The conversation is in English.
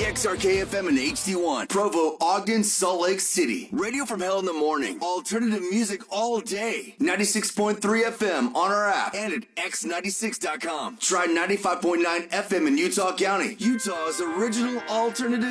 KXRK FM and HD1, Provo, Ogden, Salt Lake City. Radio from hell in the morning. Alternative music all day. 96.3 FM on our app and at x96.com. Try 95.9 FM in Utah County, Utah's original alternative